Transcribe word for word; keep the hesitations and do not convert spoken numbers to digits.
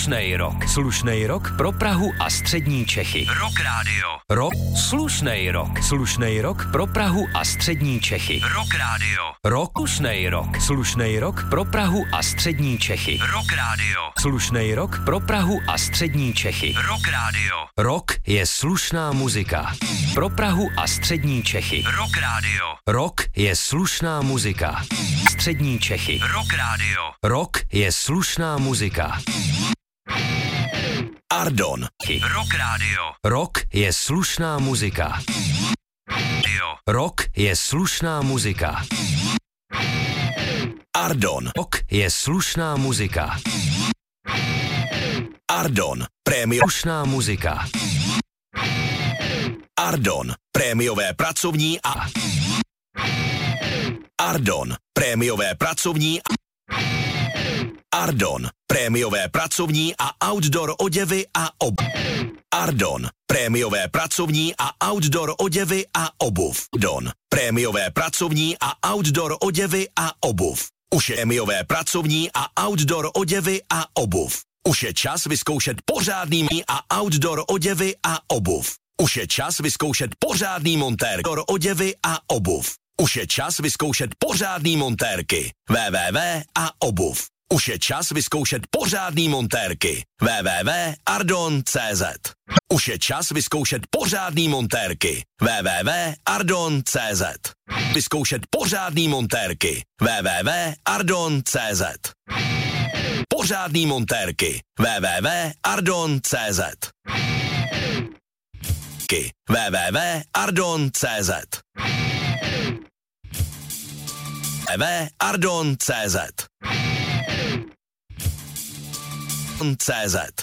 Slušnej rok. Slušnej rok pro Prahu a střední Čechy. Rock Radio. Rok. Slušnej rok. Slušnej rok pro Prahu a střední Čechy. Rock Radio. Rok. Slušnej rok. Slušnej rok pro Prahu a střední Čechy. Rock Radio. Slušnej rok pro Prahu a střední Čechy. Rock Radio. Rok je slušná muzika. Pro Prahu a střední Čechy. Rock Radio. Rok je slušná muzika. Střední Čechy. Rock Radio. Rok je slušná muzika. Ardon. Rock Radio. Rok je slušná muzika. Rok je slušná muzika. Ardon. Rok je slušná muzika. Ardon. Prémio. Slušná muzika. Ardon. Prémiové pracovní a Ardon. Prémiové pracovní a Ardon. Prémiové pracovní a outdoor oděvy a ob. Ardon. Prémiové pracovní a outdoor oděvy a obuv. Don. Prémiové pracovní a outdoor oděvy a obuv. Už je prémiové pracovní a outdoor oděvy a obuv. Už je čas vyzkoušet pořádný a outdoor oděvy a obuv. Už je čas vyzkoušet pořádný montér oděvy a obuv. Už je čas vyzkoušet pořádný montérky. www a obuv. Už je čas vyzkoušet pořádný montérky. www tečka ardon tečka cz. Už je čas vyzkoušet pořádný montérky. www tečka ardon tečka cz. Vyzkoušet pořádný montérky. www tečka ardon tečka cz. Pořádný montérky. www tečka ardon tečka cz. www tečka ardon tečka cz. www tečka ardon tečka cz. cz.